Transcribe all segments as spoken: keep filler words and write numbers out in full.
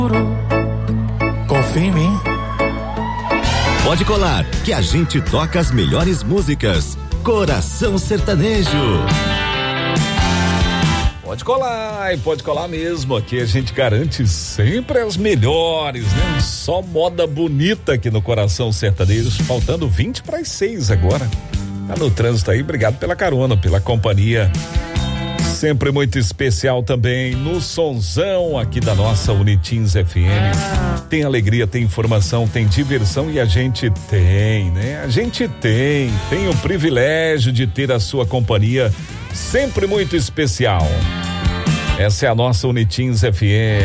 Confia em mim. Pode colar, que a gente toca as melhores músicas. Coração Sertanejo. Pode colar, e pode colar mesmo. Aqui a gente garante sempre as melhores, né? Só moda bonita aqui no Coração Sertanejo. Faltando vinte para as seis agora. Tá no trânsito aí. Obrigado pela carona, pela companhia. Sempre muito especial também no sonzão aqui da nossa Unitins F M. Tem alegria, tem informação, tem diversão e a gente tem, né? A gente tem, tem o privilégio de ter a sua companhia sempre muito especial. Essa é a nossa Unitins F M.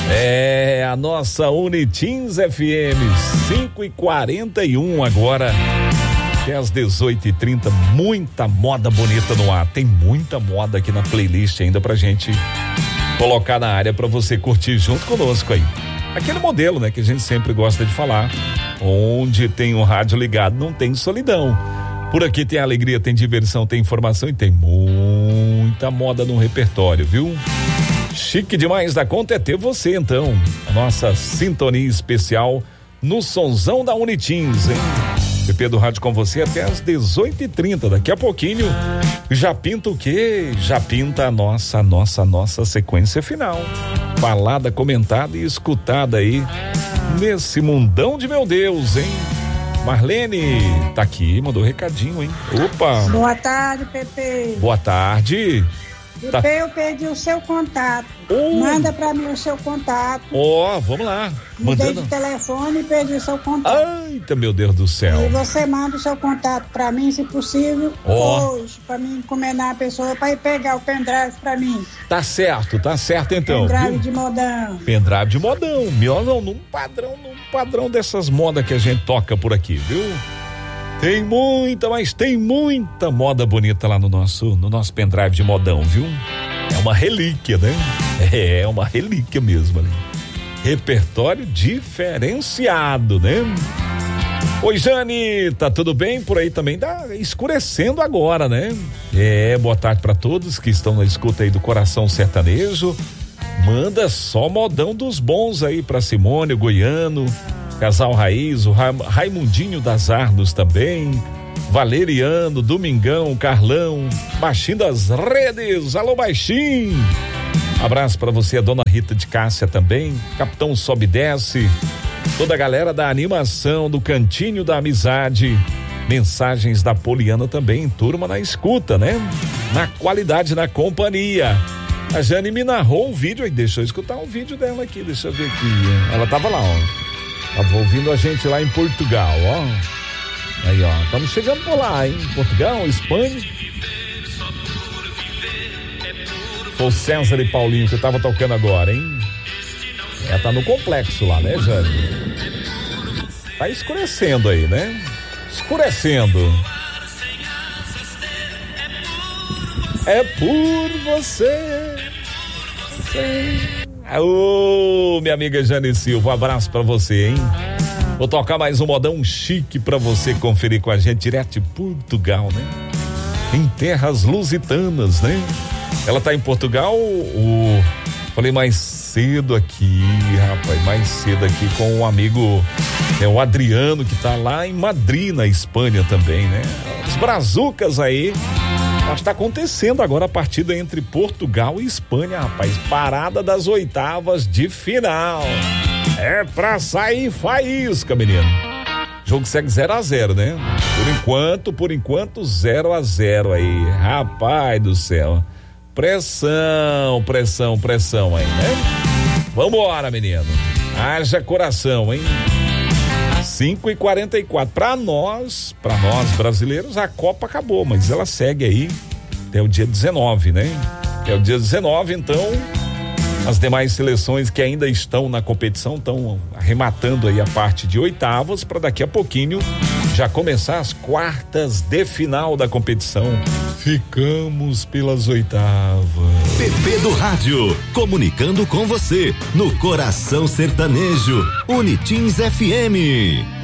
É a nossa Unitins F M. cinco e quarenta e um agora. Até às dezoito e trinta, muita moda bonita no ar. Tem muita moda aqui na playlist ainda pra gente colocar na área pra você curtir junto conosco aí. Aquele modelo, né, que a gente sempre gosta de falar. Onde tem um rádio ligado, não tem solidão. Por aqui tem alegria, tem diversão, tem informação e tem muita moda no repertório, viu? Chique demais da conta é ter você, então. A nossa sintonia especial no sonzão da Unitins, hein? P P do rádio com você até às dezoito e trinta. Daqui a pouquinho já pinta o quê? Já pinta a nossa, nossa, nossa sequência final. Falada, comentada e escutada aí nesse mundão de meu Deus, hein? Marlene tá aqui, mandou recadinho, hein? Opa! Boa tarde, Pepe. Boa tarde. Pepe, Tá. eu perdi o seu contato. Oh. Manda pra mim o seu contato. Ó, oh, vamos lá. Mudei Mandando. de telefone e perdi o seu contato. Eita, meu Deus do céu. E você manda o seu contato pra mim, se possível, Ó. hoje, pra mim encomendar a pessoa pra ir pegar o pendrive pra mim. Tá certo, tá certo então. Pendrive Viu? de modão. Pendrive de modão, miolão, num padrão, num padrão dessas modas que a gente toca por aqui, viu? Tem muita, mas tem muita moda bonita lá no nosso, no nosso pendrive de modão, viu? É uma relíquia, né? É, uma relíquia mesmo, né? Repertório diferenciado, né? Oi, Jane, tá tudo bem? Por aí também tá escurecendo agora, né? É, boa tarde pra todos que estão na escuta aí do Coração Sertanejo. Manda só modão dos bons aí pra Simone, o Goiano, Casal Raiz, o Ra- Raimundinho das Arnos também, Valeriano, Domingão, Carlão, Baixinho das Redes, alô Baixinho. Abraço pra você, a dona Rita de Cássia também, Capitão Sobe e Desce, toda a galera da animação, do Cantinho da Amizade, mensagens da Poliana também, turma na escuta, né? Na qualidade, na companhia. A Jane me narrou um vídeo aí, deixa eu escutar um vídeo dela aqui, deixa eu ver aqui. Ela tava lá, ó. Tava ouvindo a gente lá em Portugal, ó. Aí, ó, estamos chegando por lá, hein? Portugal, Espanha. Foi o César e Paulinho que eu tava tocando agora, hein? É, tá no complexo lá, né, Jane? Tá escurecendo aí, né? Escurecendo. É por você. Você. Ô, minha amiga Jane Silva, um abraço pra você, hein? Vou tocar mais um modão chique pra você conferir com a gente direto de Portugal, né? Em terras lusitanas, né? Ela tá em Portugal, o... falei mais cedo aqui, rapaz, mais cedo aqui com um amigo, é o Adriano, que tá lá em Madrid, na Espanha também, né? Os brazucas aí. Mas tá acontecendo agora a partida entre Portugal e Espanha, rapaz. Parada das oitavas de final. É pra sair faísca, menino. Jogo segue zero a zero, né? Por enquanto, por enquanto, zero a zero aí. Rapaz do céu. Pressão, pressão, pressão aí, né? Vambora, menino. Haja coração, hein? cinco e quarenta e quatro. Pra nós, pra nós brasileiros, a Copa acabou, mas ela segue aí até o dia dezenove, né? Até o dia dezenove, então, as demais seleções que ainda estão na competição estão arrematando aí a parte de oitavas para daqui a pouquinho já começar as quartas de final da competição. Ficamos pelas oitavas. P P do Rádio, comunicando com você no Coração Sertanejo, Unitins F M.